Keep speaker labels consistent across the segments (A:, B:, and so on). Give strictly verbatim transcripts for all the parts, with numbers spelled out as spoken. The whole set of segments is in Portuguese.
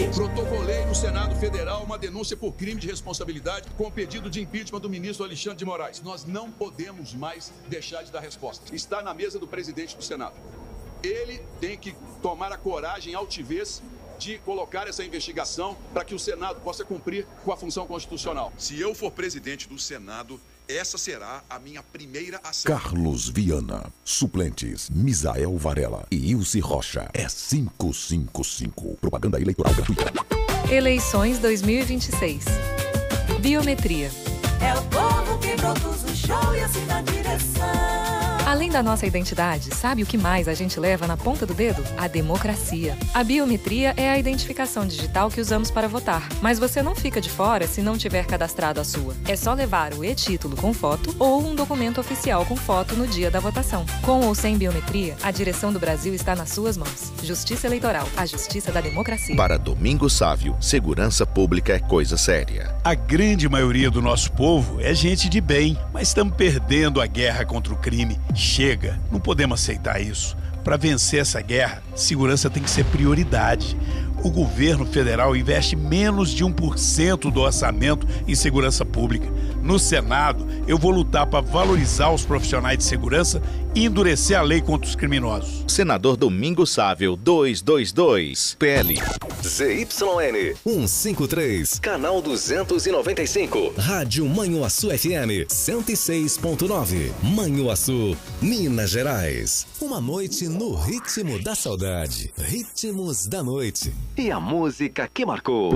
A: Protocolei no Senado Federal uma denúncia por crime de responsabilidade com o pedido de impeachment do ministro Alexandre de Moraes. Nós não podemos mais deixar de dar resposta. Está na mesa do presidente do Senado. Ele tem que tomar a coragem e altivez de colocar essa investigação para que o Senado possa cumprir com a função constitucional. Se eu for presidente do Senado, essa será a minha primeira ação.
B: Carlos Viana, suplentes Misael Varela e Ilse Rocha. É cinco cinco cinco. Propaganda eleitoral gratuita.
C: Eleições dois mil e vinte e seis. Biometria.
D: É o povo que produz o show e assina a direção.
C: Além da nossa identidade, sabe o que mais a gente leva na ponta do dedo? A democracia. A biometria é a identificação digital que usamos para votar. Mas você não fica de fora se não tiver cadastrado a sua. É só levar o e-título com foto ou um documento oficial com foto no dia da votação. Com ou sem biometria, a direção do Brasil está nas suas mãos. Justiça Eleitoral, a justiça da democracia.
E: Para Domingos Sávio, segurança pública é coisa séria.
F: A grande maioria do nosso povo é gente de bem, mas estamos perdendo a guerra contra o crime. Chega, não podemos aceitar isso. Para vencer essa guerra, segurança tem que ser prioridade. O governo federal investe menos de um por cento do orçamento em segurança pública. No Senado, eu vou lutar para valorizar os profissionais de segurança e endurecer a lei contra os criminosos.
E: Senador Domingos Sávio, duzentos e vinte e dois, P L.
G: Z Y N cento e cinquenta e três, canal duzentos e noventa e cinco, Rádio Manhuaçu F M cento e seis ponto nove, Manhuaçu, Minas Gerais. Uma noite no ritmo da saudade, ritmos da noite e a música que marcou.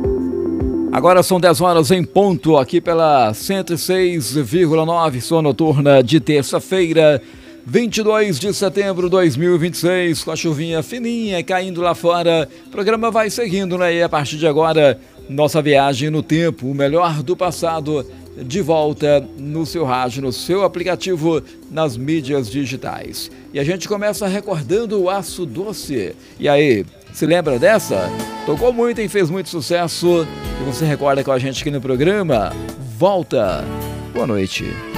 H: Agora são dez horas em ponto aqui pela cento e seis vírgula nove, sua noturna de terça-feira, vinte e dois de setembro de dois mil e vinte e seis, com a chuvinha fininha caindo lá fora. O programa vai seguindo, né? E a partir de agora, nossa viagem no tempo, o melhor do passado, de volta no seu rádio, no seu aplicativo, nas mídias digitais. E a gente começa recordando o Aço Doce. E aí, se lembra dessa? Tocou muito e fez muito sucesso. E você recorda com a gente aqui no programa? Volta. Boa noite.